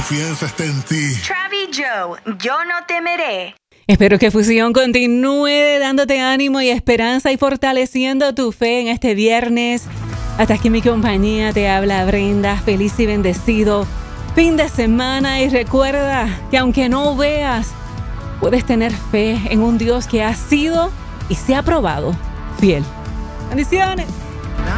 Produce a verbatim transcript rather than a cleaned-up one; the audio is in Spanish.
confianza está en ti. Travis Joe, yo no temeré. Espero que Fusión continúe dándote ánimo y esperanza y fortaleciendo tu fe en este viernes. Hasta aquí mi compañía, te habla Brenda. Feliz y bendecido fin de semana, y recuerda que aunque no veas, puedes tener fe en un Dios que ha sido y se ha probado fiel. Bendiciones.